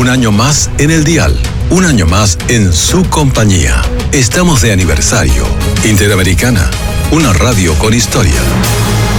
año más en el dial. Un año más en su compañía. Estamos de aniversario. Interamericana, una radio con historia.